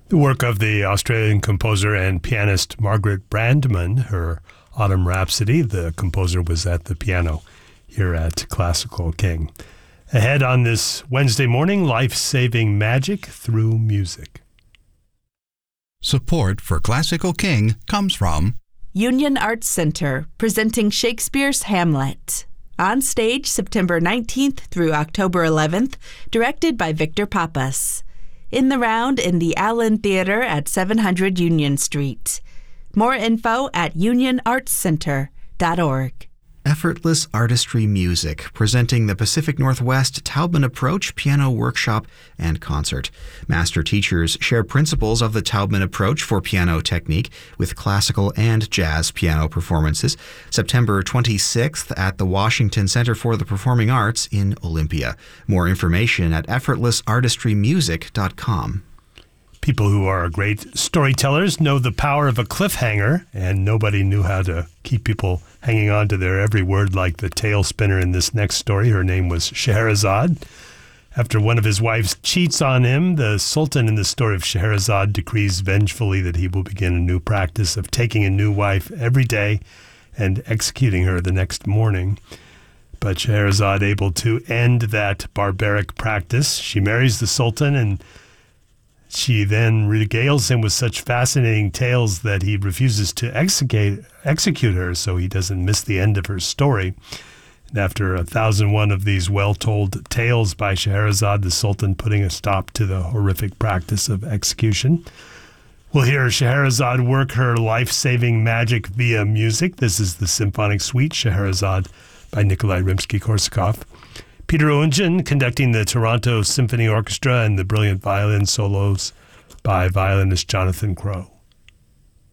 The work of the Australian composer and pianist Margaret Brandman, her Autumn Rhapsody. The composer was at the piano here at Classical King. Ahead on this Wednesday morning, life-saving magic through music. Support for Classical King comes from Union Arts Center, presenting Shakespeare's Hamlet. On stage September 19th through October 11th, directed by Victor Pappas. In the round in the Allen Theater at 700 Union Street. More info at unionartscenter.org. Effortless Artistry Music, presenting the Pacific Northwest Taubman Approach Piano Workshop and Concert. Master teachers share principles of the Taubman Approach for piano technique with classical and jazz piano performances. September 26th at the Washington Center for the Performing Arts in Olympia. More information at effortlessartistrymusic.com. People who are great storytellers know the power of a cliffhanger, and nobody knew how to keep people hanging on to their every word like the tale spinner in this next story. Her name was Scheherazade. After one of his wives cheats on him, the Sultan in the story of Scheherazade decrees vengefully that he will begin a new practice of taking a new wife every day and executing her the next morning. But Scheherazade, able to end that barbaric practice, she marries the Sultan, and she then regales him with such fascinating tales that he refuses to execute her so he doesn't miss the end of her story. And after 1,001 of these well-told tales by Scheherazade, the Sultan putting a stop to the horrific practice of execution. We'll hear Scheherazade work her life-saving magic via music. This is the Symphonic Suite, Scheherazade, by Nikolai Rimsky-Korsakov. Peter Oundjian conducting the Toronto Symphony Orchestra and the brilliant violin solos by violinist Jonathan Crow.